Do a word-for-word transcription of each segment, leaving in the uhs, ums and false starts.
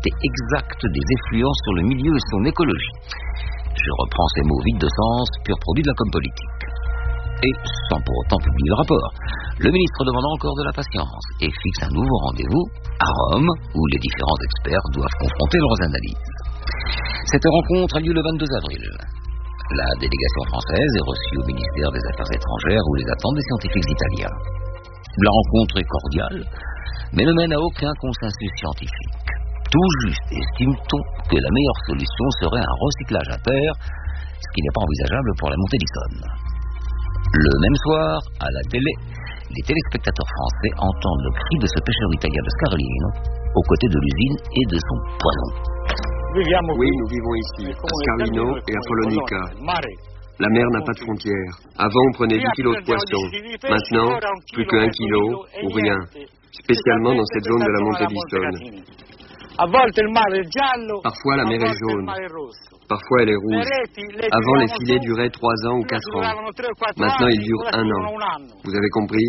quantité exacte des effluents sur le milieu et son écologie. Je reprends ces mots vides de sens, pur produit de la com politique. Et, sans pour autant publier le rapport, le ministre demande encore de la patience et fixe un nouveau rendez-vous à Rome, où les différents experts doivent confronter leurs analyses. Cette rencontre a lieu le vingt-deux avril. La délégation française est reçue au ministère des Affaires étrangères, où les attendent des scientifiques italiens. La rencontre est cordiale, mais ne mène à aucun consensus scientifique. Tout juste estime-t-on que la meilleure solution serait un recyclage à terre, ce qui n'est pas envisageable pour la montée d'Issonne. Le même soir, à la télé, les téléspectateurs français entendent le cri de ce pêcheur italien de Scarlino, aux côtés de l'usine et de son poison. Oui, nous vivons ici, à Scarlino et à Follonica. La mer n'a pas de frontières. Avant, on prenait dix kilos de poissons. Maintenant, plus qu'un kilo ou rien, spécialement dans cette zone de la montée d'Issonne. Parfois, la mer est jaune. Parfois, elle est rouge. Avant, les filets duraient trois ans ou quatre ans. Maintenant, ils durent un an. Vous avez compris?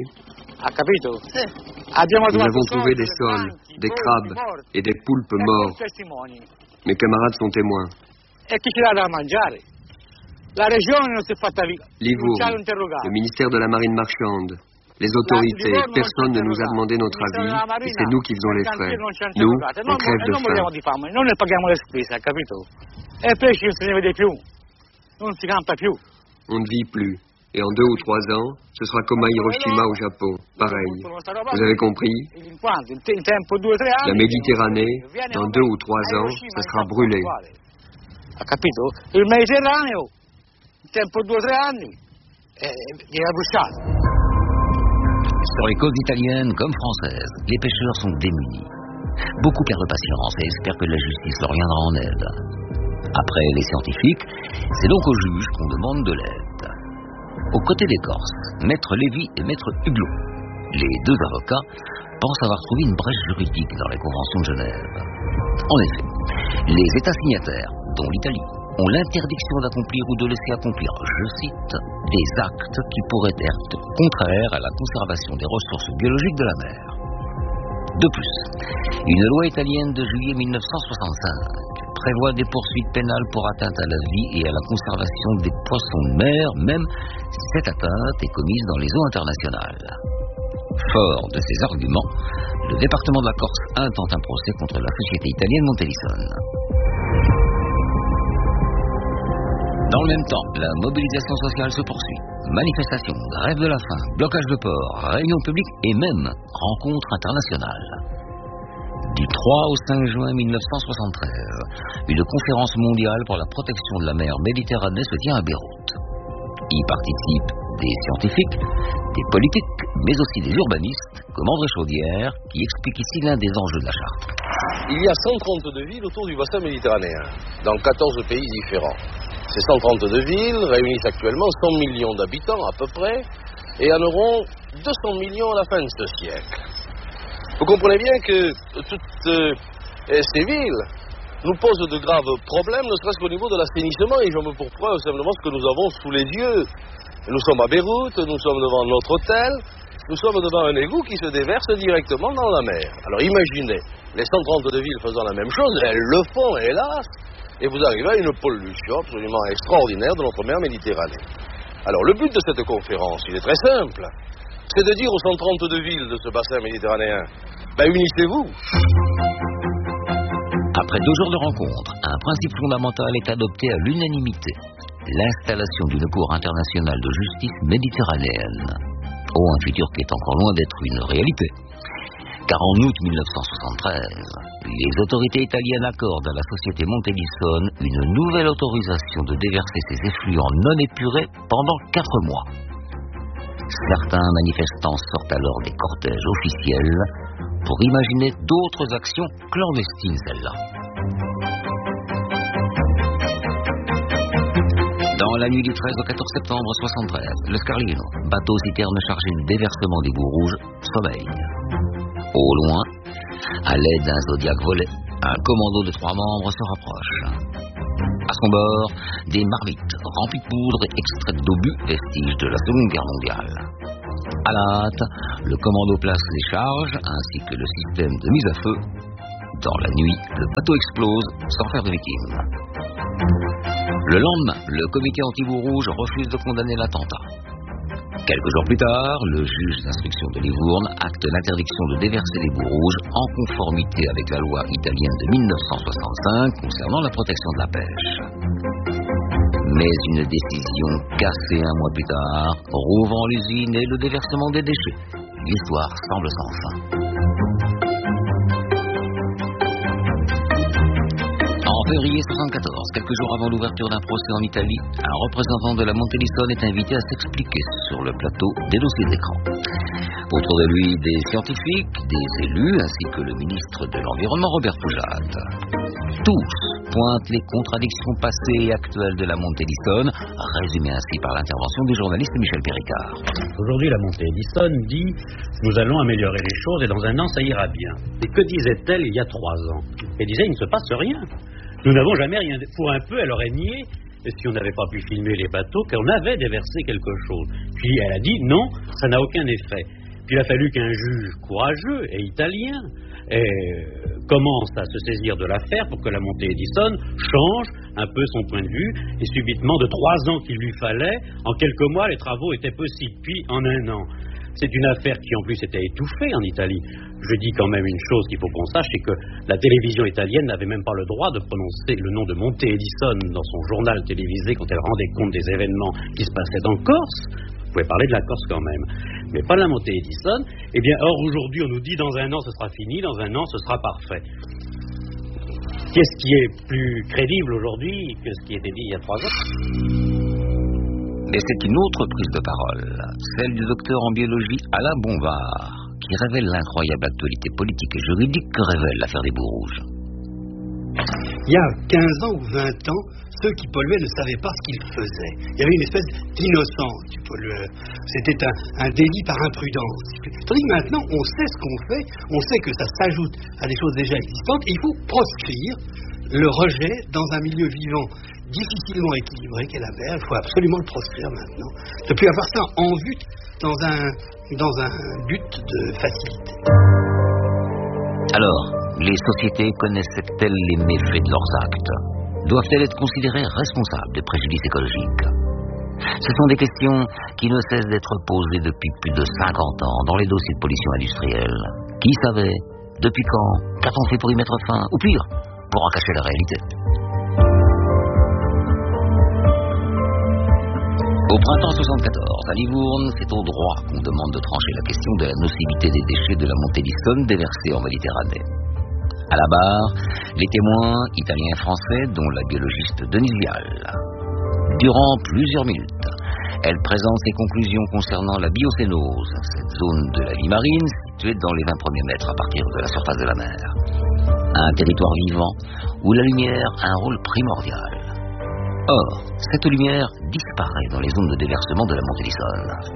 Nous avons trouvé des sols, des crabes et des poulpes morts. Mes camarades sont témoins. Livourne, le ministère de la Marine marchande, les autorités, personne ne nous a demandé notre avis et c'est nous qui faisons les frais. Nous, on crève de faim. On ne vit plus. Et en deux ou trois ans, ce sera comme à Hiroshima au Japon. Pareil. Vous avez compris? La Méditerranée, dans deux ou trois ans, ça sera brûlé. Sur les côtes italiennes comme françaises, les pêcheurs sont démunis. Beaucoup perdent patience et espèrent que la justice leur viendra en aide. Après les scientifiques, c'est donc aux juges qu'on demande de l'aide. Aux côtés des Corses, Maître Lévy et Maître Hublot, les deux avocats, pensent avoir trouvé une brèche juridique dans les conventions de Genève. En effet, les États signataires, dont l'Italie, ont l'interdiction d'accomplir ou de laisser accomplir, je cite, des actes qui pourraient être contraires à la conservation des ressources biologiques de la mer. De plus, une loi italienne de juillet mille neuf cent soixante-cinq prévoit des poursuites pénales pour atteinte à la vie et à la conservation des poissons de mer, même si cette atteinte est commise dans les eaux internationales. Fort de ces arguments, le département de la Corse intente un procès contre la société italienne Montellison. Dans le même temps, la mobilisation sociale se poursuit. Manifestations, grève de la faim, blocage de ports, réunions publiques et même rencontres internationales. Du trois au cinq juin mille neuf cent soixante-treize, une conférence mondiale pour la protection de la mer Méditerranée se tient à Beyrouth. Y participent des scientifiques, des politiques, mais aussi des urbanistes, comme André Chaudière, qui explique ici l'un des enjeux de la charte. Il y a cent trente-deux villes autour du bassin méditerranéen, dans quatorze pays différents. Ces cent trente-deux villes réunissent actuellement cent millions d'habitants à peu près, et en auront deux cents millions à la fin de ce siècle. Vous comprenez bien que toutes euh, ces villes nous posent de graves problèmes, ne serait-ce qu'au niveau de l'assainissement, et j'en veux pour preuve simplement ce que nous avons sous les yeux. Nous sommes à Beyrouth, nous sommes devant notre hôtel, nous sommes devant un égout qui se déverse directement dans la mer. Alors imaginez, les cent trente-deux villes faisant la même chose, elles le font, hélas, et vous arrivez à une pollution absolument extraordinaire de notre mer Méditerranée. Alors le but de cette conférence, il est très simple. C'est de dire aux cent trente-deux villes de ce bassin méditerranéen, ben unissez-vous. Après deux jours de rencontres, un principe fondamental est adopté à l'unanimité. L'installation d'une cour internationale de justice méditerranéenne. Oh, un futur qui est encore loin d'être une réalité. Car en août mille neuf cent soixante-treize, les autorités italiennes accordent à la société Montellison une nouvelle autorisation de déverser ses effluents non épurés pendant quatre mois. Certains manifestants sortent alors des cortèges officiels pour imaginer d'autres actions clandestines, celles-là. Dans la nuit du treize au quatorze septembre soixante-treize, le Scarlino, bateau-citerne chargé de déversement d'égouts rouges, sommeille. Au loin, à l'aide d'un Zodiac volé, un commando de trois membres se rapproche. À son bord, des marmites remplies de poudre et extraites d'obus, vestiges de la Seconde Guerre mondiale. À la hâte, le commando place les charges ainsi que le système de mise à feu. Dans la nuit, le bateau explose sans faire de victimes. Le lendemain, le comité anti-bout rouge refuse de condamner l'attentat. Quelques jours plus tard, le juge d'instruction de Livourne acte l'interdiction de déverser les bouts rouges en conformité avec la loi italienne de mille neuf cent soixante-cinq concernant la protection de la pêche. Mais une décision cassée un mois plus tard, rouvrant l'usine et le déversement des déchets. L'histoire semble sans fin. En février soixante-quatorze, quelques jours avant l'ouverture d'un procès en Italie, un représentant de la Montellison est invité à s'expliquer sur le plateau des dossiers d'écran. Autour de lui, des scientifiques, des élus, ainsi que le ministre de l'Environnement, Robert Poujade. Tous pointent les contradictions passées et actuelles de la Montellison, résumées ainsi par l'intervention du journaliste Michel Péricard. Aujourd'hui, la Montellison dit « Nous allons améliorer les choses et dans un an, ça ira bien ». Et que disait-elle il y a trois ans? Elle disait « Il ne se passe rien. Nous n'avons jamais rien... » Pour un peu, elle aurait nié, si on n'avait pas pu filmer les bateaux, qu'on avait déversé quelque chose. Puis elle a dit « Non, ça n'a aucun effet ». Puis il a fallu qu'un juge courageux et italien et, euh, commence à se saisir de l'affaire pour que la Montellison change un peu son point de vue. Et subitement, de trois ans qu'il lui fallait, en quelques mois, les travaux étaient possibles. Puis en un an. C'est une affaire qui en plus était étouffée en Italie. Je dis quand même une chose qu'il faut qu'on sache, c'est que la télévision italienne n'avait même pas le droit de prononcer le nom de Montellison dans son journal télévisé quand elle rendait compte des événements qui se passaient en Corse. Vous pouvez parler de la Corse quand même, mais pas de la Montellison. Eh bien, or aujourd'hui, on nous dit dans un an ce sera fini, dans un an ce sera parfait. Qu'est-ce qui est plus crédible aujourd'hui que ce qui était dit il y a trois ans? Mais c'est une autre prise de parole, celle du docteur en biologie Alain Bombard, qui révèle l'incroyable actualité politique et juridique que révèle l'affaire des bouts rouges. Il y a quinze ans ou vingt ans, ceux qui polluaient ne savaient pas ce qu'ils faisaient. Il y avait une espèce d'innocence du pollueur. C'était un, un délit par imprudence. Tandis que maintenant, on sait ce qu'on fait, on sait que ça s'ajoute à des choses déjà existantes, et il faut proscrire le rejet dans un milieu vivant difficilement équilibré qu'est la mer. Il faut absolument le proscrire maintenant. Ne plus avoir ça en vue dans un, dans un but de facilité. Alors, les sociétés connaissent-elles les méfaits de leurs actes? Doivent-elles être considérées responsables des préjudices écologiques? Ce sont des questions qui ne cessent d'être posées depuis plus de cinquante ans dans les dossiers de pollution industrielle. Qui savait? Depuis quand? Qu'a-t-on fait pour y mettre fin? Ou pire, pour en cacher la réalité? Au printemps soixante-quatorze, à Livourne, c'est au droit qu'on demande de trancher la question de la nocivité des déchets de la Montellison déversés en Méditerranée. À la barre, les témoins italiens et français, dont la biologiste Denise Vial. Durant plusieurs minutes, elle présente ses conclusions concernant la biocénose, cette zone de la vie marine située dans les vingt premiers mètres à partir de la surface de la mer. Un territoire vivant où la lumière a un rôle primordial. Or, cette lumière disparaît dans les zones de déversement de la Montellison.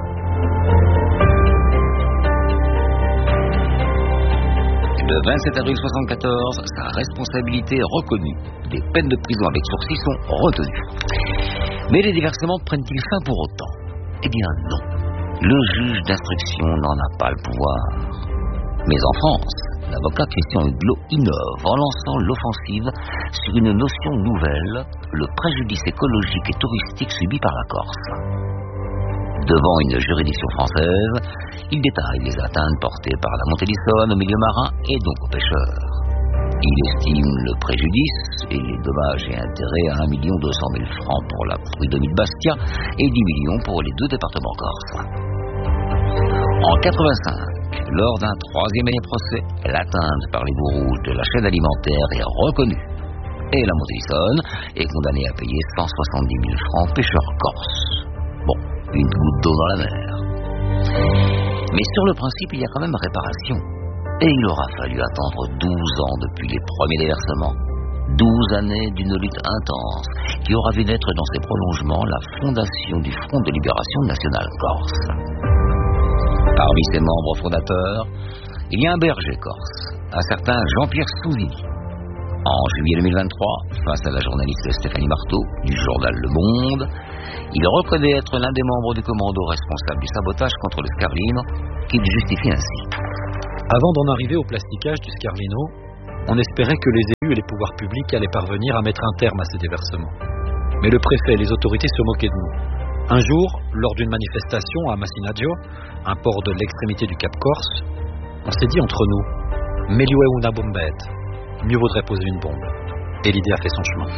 Le vingt-sept avril soixante-quatorze, sa responsabilité est reconnue. Des peines de prison avec sursis sont retenues. Mais les déversements prennent-ils fin pour autant? Eh bien non. Le juge d'instruction n'en a pas le pouvoir. Mais en France, l'avocat Christian Hudelot innove en lançant l'offensive sur une notion nouvelle, le préjudice écologique et touristique subi par la Corse. Devant une juridiction française, il détaille les atteintes portées par la Montellison au milieu marin et donc aux pêcheurs. Il estime le préjudice et les dommages et intérêts à un million deux cent mille francs pour la prud'homie de Bastia et dix millions pour les deux départements corses. En quatre-vingt-cinq, lors d'un troisième procès, l'atteinte par les bouts rouges de la chaîne alimentaire est reconnue. Et la Montellison est condamnée à payer cent soixante-dix mille francs aux pêcheurs corses. Bon, une goutte d'eau dans la mer. Mais sur le principe, il y a quand même réparation. Et il aura fallu attendre douze ans depuis les premiers déversements. douze années d'une lutte intense qui aura vu naître dans ses prolongements la fondation du Front de Libération Nationale Corse. Parmi ses membres fondateurs, il y a un berger corse, un certain Jean-Pierre Souzini. En juillet deux mille vingt-trois, face à la journaliste Stéphanie Marteau du journal Le Monde, il reconnaît être l'un des membres du commando responsable du sabotage contre le Scarlino, qu'il justifie ainsi. Avant d'en arriver au plasticage du Scarlino, On espérait que les élus et les pouvoirs publics allaient parvenir à mettre un terme à ces déversements. Mais le préfet et les autorités se moquaient de nous. Un jour, lors d'une manifestation à Masinaggio, un port de l'extrémité du Cap Corse, on s'est dit entre nous, meglio è una bombette, mieux vaudrait poser une bombe. Et l'idée a fait son chemin.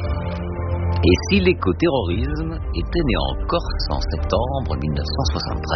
Et si l'écoterrorisme était né en Corse en septembre mille neuf cent soixante-treize?